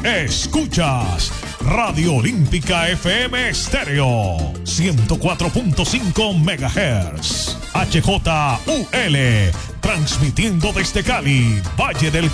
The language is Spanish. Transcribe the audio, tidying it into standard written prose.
Escuchas Radio Olímpica FM Estéreo 104.5 MHz HJUL, transmitiendo desde Cali, Valle del